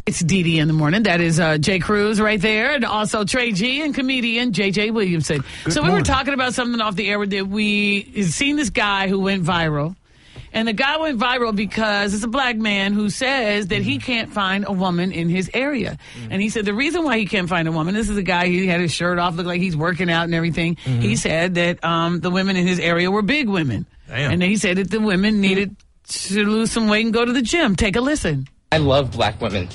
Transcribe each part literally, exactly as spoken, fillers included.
It's Dee Dee in the morning. That is uh, Jay Cruz right there, and also Trey G and comedian J J Williamson. Good so we morning. were talking about something off the air that we seen this guy who went viral. And the guy went viral because it's a black man who says that he can't find a woman in his area. Mm. And he said the reason why he can't find a woman, this is a guy, he had his shirt off, looked like he's working out and everything. Mm-hmm. He said that um, the women in his area were big women. Damn. And then he said that the women needed to lose some weight and go to the gym. Take a listen. I love black women,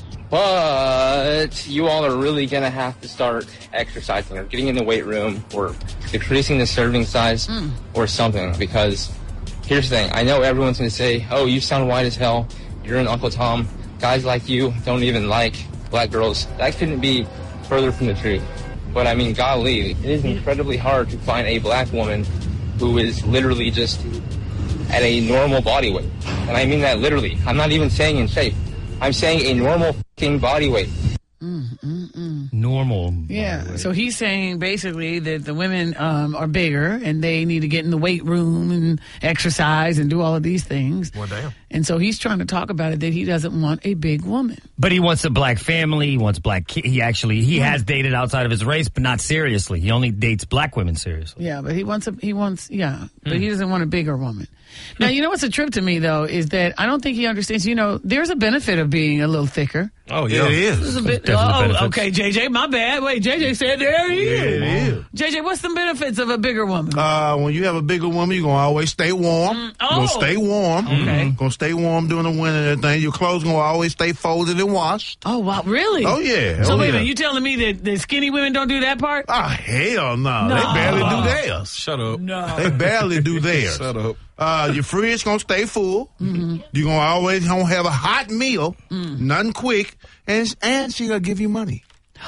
but you all are really going to have to start exercising or getting in the weight room or decreasing the serving size mm. or something, because here's the thing. I know everyone's going to say, oh, you sound white as hell. You're an Uncle Tom. Guys like you don't even like black girls. That couldn't be further from the truth. But, I mean, golly, it is incredibly hard to find a black woman who is literally just at a normal body weight. And I mean that literally. I'm not even saying in shape. I'm saying a normal f***ing body weight. Mm, mm, mm. Normal. Yeah. So he's saying basically that the women um, are bigger and they need to get in the weight room and exercise and do all of these things. Well, damn. And so he's trying to talk about it that he doesn't want a big woman. But he wants a black family. He wants black ki- He actually, he has dated outside of his race, but not seriously. He only dates black women seriously. Yeah, but he wants a, he wants, yeah, but mm. he doesn't want a bigger woman. Now, you know what's a trip to me, though, is that I don't think he understands, you know, there's a benefit of being a little thicker. Oh, yeah, it is. There's a bit, oh, okay, J J, my bad. Wait, J J said there he yeah, is. It is. J J, what's the benefits of a bigger woman? Uh, when you have a bigger woman, you're going to always stay warm. Mm, You're oh. going to stay warm. Okay. Mm-hmm. Going to stay warm during the winter and everything. Your clothes going to always stay folded and washed. Oh, wow, really? Oh, yeah. So, oh, wait a yeah. minute, you telling me that the skinny women don't do that part? Oh, hell no. No. They barely do theirs. Shut up. No. They barely do theirs. Shut up. Uh, your fridge going to stay full. Mm-hmm. You're going to always gonna have a hot meal, mm. nothing quick, and, and she going to give you money.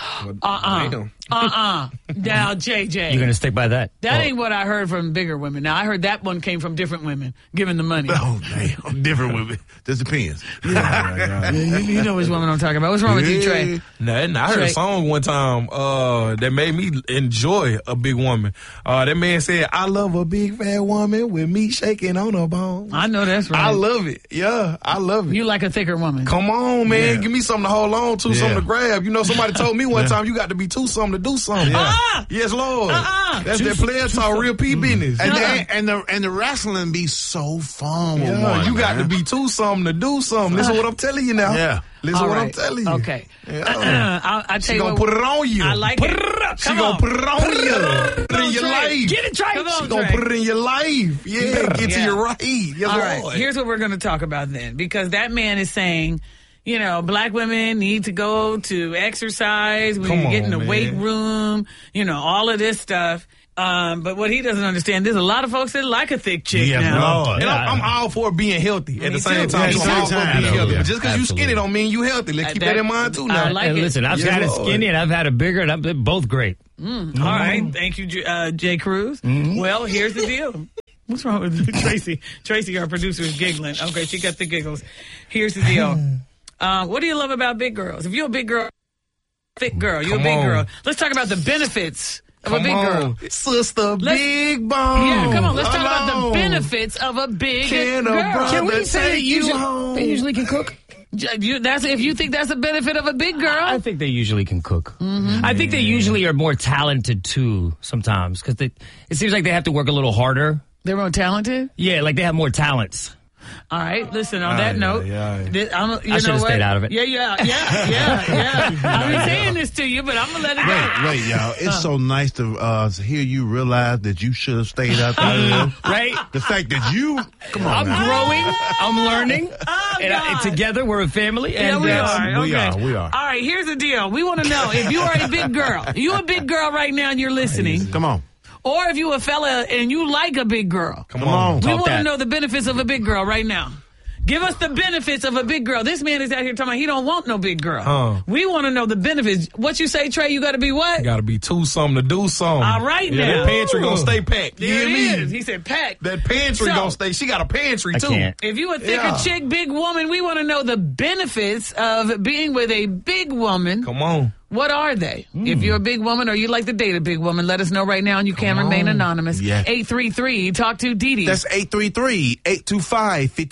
Uh-uh. Uh-uh. Now, J J. You're going to stick by that? That oh. ain't what I heard from bigger women. Now, I heard that one came from different women giving the money. Oh, damn. Different women. Just depends. Yeah, yeah, you, you know which woman I'm talking about. What's wrong with you, Trey? Nothing. I heard Trey. a song one time uh, that made me enjoy a big woman. Uh, that man said, I love a big fat woman with me shaking on her bones. I know that's right. I love it. Yeah, I love it. You like a thicker woman. Come on, man. Yeah. Give me something to hold on to, Yeah. something to grab. You know, somebody told me one Yeah. time you got to be too something to do something. Yeah. Uh-uh. Yes, Lord. Uh-uh. That's that player talk, real P business. And, Uh-uh. the, and the and the wrestling be so fun. with Yeah, one, you got man. to be too something to do something. Listen what I'm telling you now. Yeah. Listen All what right. I'm telling you. Okay. Yeah. I, I tell She you gonna what, put it on you. I like put it. it up. She Come gonna on. put it on Put it you. on. Put it Come in on, your Trey. life. Get it, Trey. Come She on, gonna Trey. put it in your life. Yeah, get Yeah. to your right. Yes, All Lord. right, here's what we're going to talk about then, because that man is saying, you know, black women need to go to exercise, we Come need to get in on, the man. weight room, you know, all of this stuff. Um, but what he doesn't understand, there's a lot of folks that like a thick chick Yeah, now. Lord. And I'm, I'm all for being healthy at Me the same too. time. Me So I'm all too. for being Yeah. healthy. Yeah. But just because you skinny Absolutely. don't mean you healthy. Let's Uh, keep that- that in mind too I now. like And it. listen, I've Yes, had a Lord. skinny and I've had a bigger, and I'm, they're both great. Mm, all right, thank you, J- uh, Jay Cruz. Mm-hmm. Well, here's the deal. What's wrong with you? Tracy? Tracy, our producer, is giggling. Okay, she got the giggles. Here's the deal. Uh, what do you love about big girls? If you're a big girl, thick girl, you're Come a big on. girl. Let's talk about the benefits of Come a big on. girl. Sister, Let's- big bone. Yeah, come on. Let's talk about the Alone. benefits of a big Can a girl. brother Can we say take they you usually, home? they usually can cook? J- You, that's if you think that's a benefit of a big girl. I think they usually can cook. Mm-hmm. I think they usually are more talented too sometimes, because it seems like they have to work a little harder. They're more talented. Yeah, like they have more talents. All right. Listen. On Aye, that note, aye, aye. thi- I'm, you I know should have what? stayed out of it. Yeah, yeah, yeah, yeah, yeah. I've been saying this to you, but I'm gonna let it go. Wait, wait, y'all. It's so nice to uh, hear you realize that you should have stayed out there. Right? The fact that you, come on I'm now. growing. I'm learning. Oh, and, I, and God. together we're a family. Yeah, And we uh, are. we Okay. are, we are. All right, here's the deal. We want to know if you are a big girl. You a big girl right now and you're listening. Come on. Or if you a fella and you like a big girl. Come Come on. We Talk want to that. know the benefits of a big girl right now. Give us the benefits of a big girl. This man is out here talking about he don't want no big girl. Huh. We want to know the benefits. What you say, Trey? You got to be what? You gotta be too something to do something. All right yeah, now. That pantry gonna stay packed. You There hear it me? is. He said pack. That pantry So- gonna stay. She got a pantry I too. can't. If you a thicker Yeah. chick, big woman, we want to know the benefits of being with a big woman. Come on. What are they? If you're a big woman or you like to date a big woman, let us know right now and you can remain anonymous. Yeah. eight three three, talk to Dee Dee. That's eight three three, eight two five, five two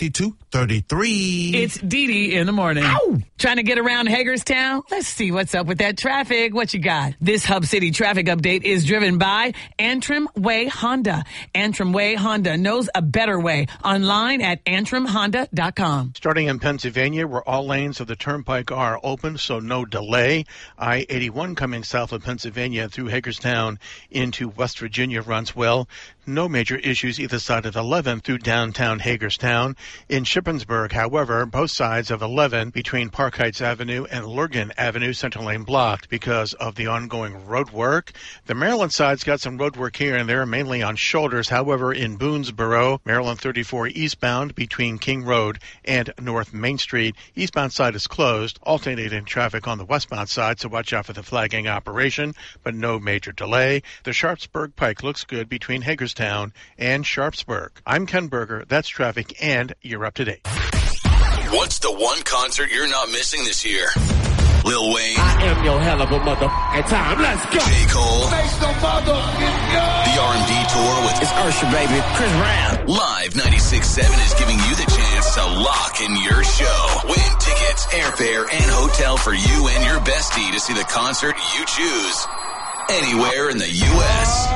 thirty-three. It's Dee Dee in the morning. Ow! Trying to get around Hagerstown? Let's see what's up with that traffic. What you got? This Hub City traffic update is driven by Antrim Way Honda. Antrim Way Honda knows a better way. Online at antrim honda dot com. Starting in Pennsylvania, where all lanes of the turnpike are open, so no delay. I eighty-one coming south of Pennsylvania through Hagerstown into West Virginia runs well. No major issues either side of eleven through downtown Hagerstown. In Shippensburg, however, both sides of eleven between Park Heights Avenue and Lurgan Avenue, center lane blocked because of the ongoing road work. The Maryland side's got some road work here and there, mainly on shoulders. However, in Boonesboro, Maryland thirty-four eastbound between King Road and North Main Street, eastbound side is closed. Alternating traffic on the westbound side, so watch out for the flagging operation, but no major delay. The Sharpsburg Pike looks good between Hagerstown and Sharpsburg. I'm Ken Berger. That's traffic, and you're up to date. What's the one concert you're not missing this year? Lil Wayne. I am your hell of a motherfucking time. Let's go. J. Cole. Make some motherfucking noise. The R and B tour with It's Usher, baby. Chris Brown. Live ninety-six point seven is giving you the chance to lock in your show. Win tickets, airfare, and hotel for you and your bestie to see the concert you choose anywhere in the U S